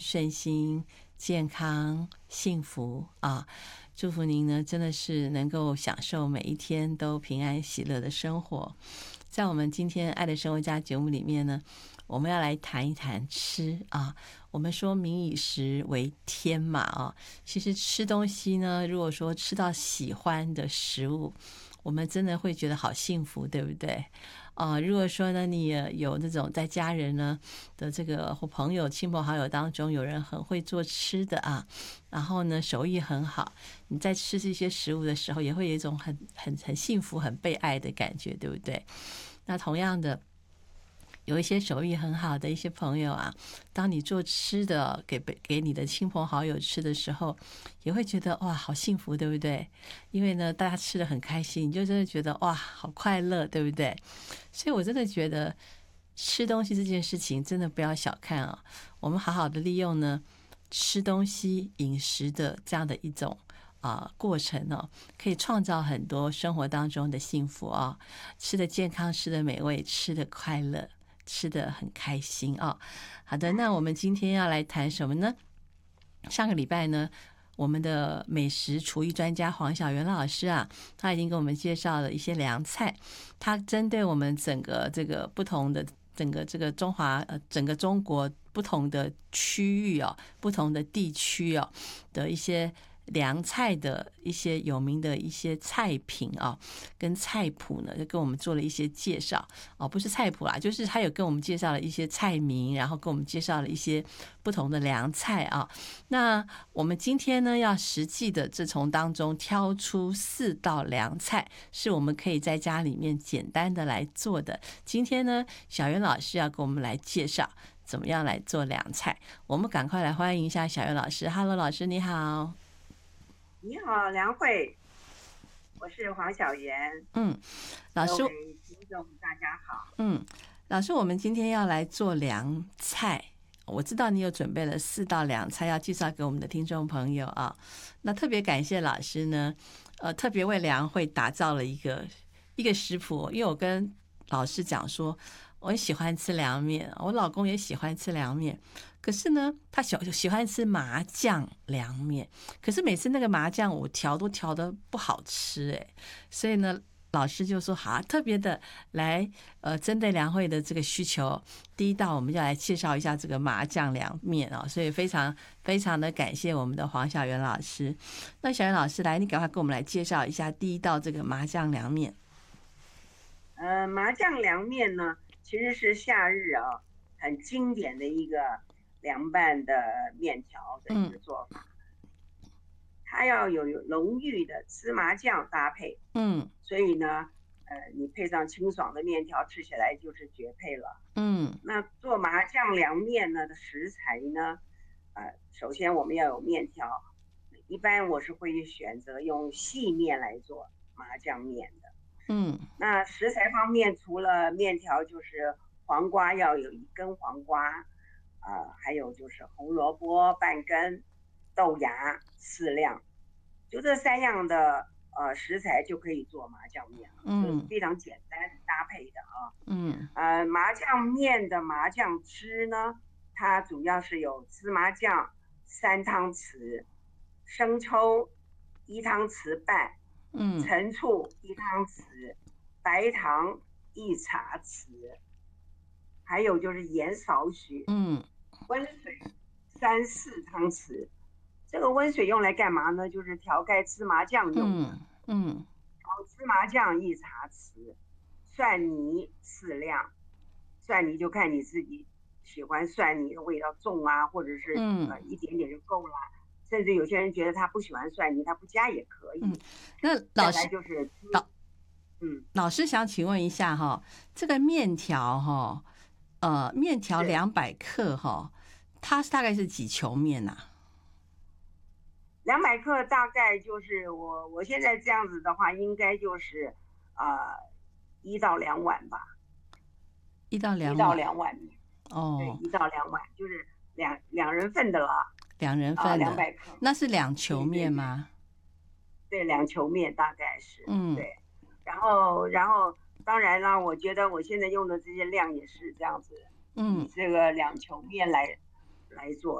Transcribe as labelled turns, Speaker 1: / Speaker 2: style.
Speaker 1: 顺心、健康、幸福啊！祝福您呢，真的是能够享受每一天都平安喜乐的生活。在我们今天《爱的生活家》节目里面呢，我们要来谈一谈吃啊。我们说民以食为天嘛啊，其实吃东西呢，如果说吃到喜欢的食物，我们真的会觉得好幸福，对不对？如果说呢，你有那种在家人呢的这个或朋友、亲朋好友当中有人很会做吃的啊，然后呢手艺很好，你在吃这些食物的时候，也会有一种很幸福、很被爱的感觉，对不对？那同样的，有一些手艺很好的一些朋友啊，当你做吃的给你的亲朋好友吃的时候，也会觉得哇，好幸福，对不对？因为呢，大家吃的很开心，你就真的觉得哇，好快乐，对不对？所以我真的觉得吃东西这件事情真的不要小看啊，我们好好的利用呢吃东西饮食的这样的一种过程哦，可以创造很多生活当中的幸福啊，吃的健康，吃的美味，吃的快乐，吃的很开心啊。好的，那我们今天要来谈什么呢？上个礼拜呢，我们的美食厨艺专家黄小元老师啊，他已经给我们介绍了一些凉菜，他针对我们整个这个不同的整个这个整个中国不同的区域哦，不同的地区哦的一些凉菜的一些有名的一些菜品啊，跟菜谱呢，就跟我们做了一些介绍哦，不是菜谱啦，就是他有跟我们介绍了一些菜名，然后跟我们介绍了一些不同的凉菜啊。那我们今天呢，要实际的从当中挑出4道凉菜，是我们可以在家里面简单的来做的。今天呢，小袁老师要跟我们来介绍怎么样来做凉菜，我们赶快来欢迎一下小袁老师。Hello， 老师你好。
Speaker 2: 你好，梁慧，我是黄小媛。
Speaker 1: 老师，
Speaker 2: 各位听众大家好。
Speaker 1: 老师，我们今天要来做凉菜。我知道你有准备了4道凉菜要介绍给我们的听众朋友啊。那特别感谢老师呢，特别为梁慧打造了一个食谱，因为我跟老师讲说，我很喜欢吃凉面，我老公也喜欢吃凉面，可是呢，他喜欢吃麻酱凉面，可是每次那个麻酱我调都调得不好吃所以呢，老师就说好，特别的来针对梁慧的这个需求，第一道我们就来介绍一下这个麻酱凉面所以非常非常的感谢我们的黄小元老师。那小元老师来，你赶快给我们来介绍一下第一道这个麻酱凉面。
Speaker 2: 麻酱凉面呢，其实是夏日很经典的一个凉拌的面条的一个做法。它要有浓郁的芝麻酱搭配，所以呢，你配上清爽的面条，吃起来就是绝配了。那做麻酱凉面呢的食材呢，首先我们要有面条，一般我是会选择用细面来做麻酱面的。那食材方面，除了面条，就是黄瓜要有1根黄瓜，还有就是红萝卜半根，豆芽4两，就这3样的食材就可以做麻酱面了，就是非常简单搭配的麻酱面的麻酱汁呢，它主要是有芝麻酱3汤匙，生抽1汤匙半，陈醋1汤匙，白糖1茶匙，还有就是盐少许，温水3、4汤匙。这个温水用来干嘛呢？就是调盖芝麻酱用的。芝麻酱1茶匙，蒜泥4两，蒜泥就看你自己喜欢蒜泥的味道重啊，或者是一点点就够了。甚至有些人觉得他不喜欢蒜泥，他不加也可以。
Speaker 1: 那老师
Speaker 2: 就是
Speaker 1: 老师想请问一下这个面条面条200克它大概是几球面啊
Speaker 2: ？200克大概就是我现在这样子的话，应该就是1到2碗吧。
Speaker 1: 1到2碗。
Speaker 2: 1到2碗。
Speaker 1: 对
Speaker 2: ，1到2碗，就是两人份的了。
Speaker 1: 2人份的
Speaker 2: ，200克。
Speaker 1: 那是2球面吗？
Speaker 2: 对，2球面大概是。对。然后当然啦，我觉得我现在用的这些量也是这样子，以这个2球面来做。